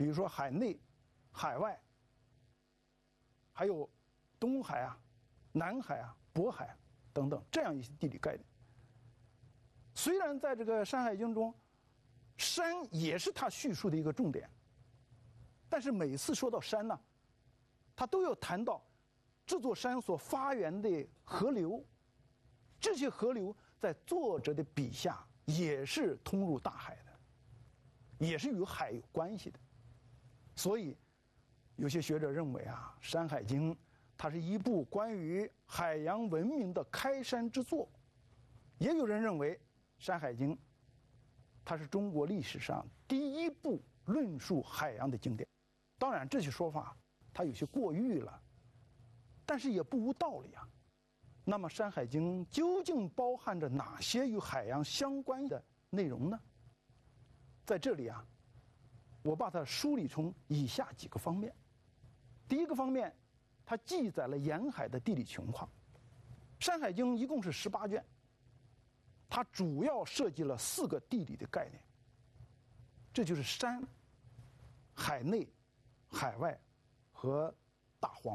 比如说海内、海外，还有东海啊、南海啊、渤海啊等等这样一些地理概念。虽然在这个《山海经》中，山也是它叙述的一个重点，但是每次说到山呢，它都要谈到这座山所发源的河流，这些河流在作者的笔下也是通入大海的，也是与海有关系的。所以有些学者认为啊，《山海经》它是一部关于海洋文明的开山之作，也有人认为《山海经》它是中国历史上第一部论述海洋的经典。当然这些说法它有些过誉了，但是也不无道理啊。那么《山海经》究竟包含着哪些与海洋相关的内容呢？在这里啊，我把它梳理成以下几个方面。第一个方面，它记载了沿海的地理情况。《山海经》一共是18卷，它主要涉及了4个地理的概念，这就是山、海内、海外和大荒。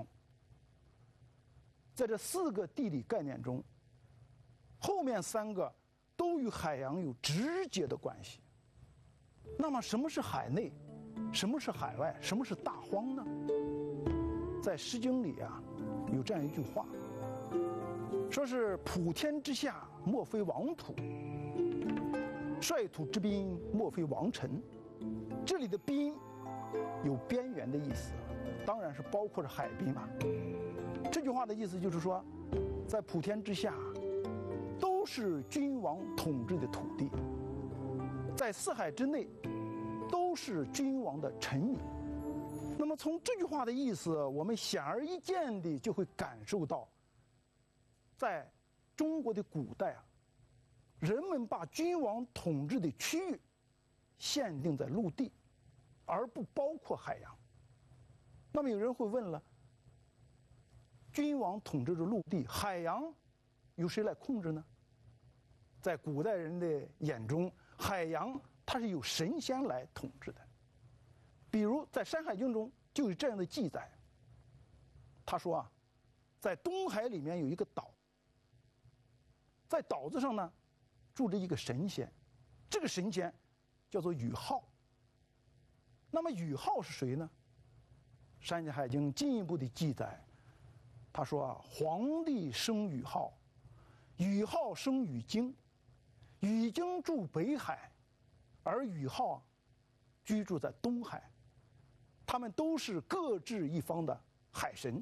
在这4个地理概念中，后面3个都与海洋有直接的关系。那么什么是海内？什么是海外？什么是大荒呢？在《诗经》里啊，有这样一句话，说是普天之下莫非王土，率土之滨莫非王臣。这里的滨有边缘的意思，当然是包括着海滨嘛。这句话的意思就是说，在普天之下都是君王统治的土地，在四海之内都是君王的臣民。那么从这句话的意思，我们显而易见地就会感受到，在中国的古代啊，人们把君王统治的区域限定在陆地，而不包括海洋。那么有人会问了，君王统治着陆地，海洋由谁来控制呢？在古代人的眼中，海洋它是由神仙来统治的。比如在《山海经》中就有这样的记载，他说啊，在东海里面有一个岛，在岛子上呢住着一个神仙，这个神仙叫做禹浩。那么禹浩是谁呢？《山海经》进一步的记载，他说啊，黄帝生禹浩，禹浩生禹京，禹京住北海，而禹浩居住在东海，他们都是各治一方的海神。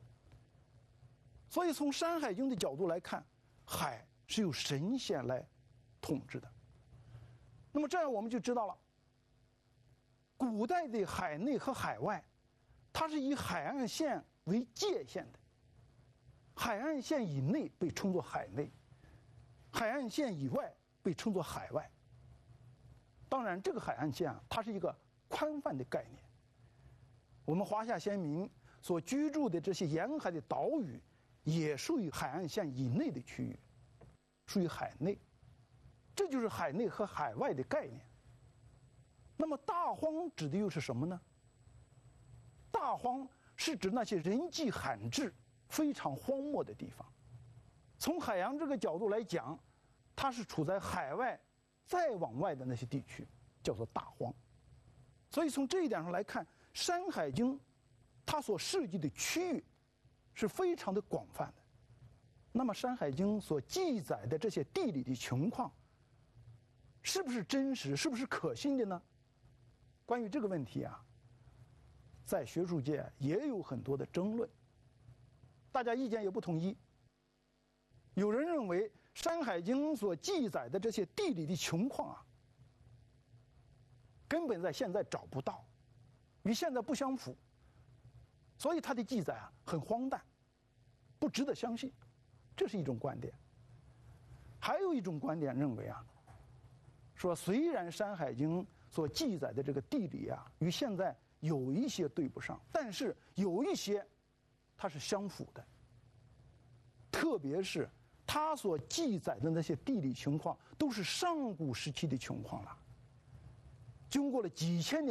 所以从《山海经》的角度来看，海是由神仙来统治的。那么这样我们就知道了，古代的海内和海外，它是以海岸线为界限的。海岸线以内被称作海内，海岸线以外被称作海外。当然这个海岸线啊，它是一个宽泛的概念。我们华夏先民所居住的这些沿海的岛屿也属于海岸线以内的区域，属于海内。这就是海内和海外的概念。那么大荒指的又是什么呢？大荒是指那些人迹罕至、非常荒漠的地方。从海洋这个角度来讲，它是处在海外再往外的那些地区，叫做大荒。所以从这一点上来看，《山海经》它所涉及的区域是非常的广泛的。那么《山海经》所记载的这些地理的情况，是不是真实，是不是可信的呢？关于这个问题啊，在学术界也有很多的争论，大家意见也不统一。有人认为《山海经》所记载的这些地理的情况啊，根本在现在找不到，与现在不相符，所以它的记载啊很荒诞，不值得相信，这是一种观点。还有一种观点认为啊，说虽然《山海经》所记载的这个地理啊与现在有一些对不上，但是有一些它是相符的，特别是它所记载的那些地理情况都是上古时期的情况了，经过了几千年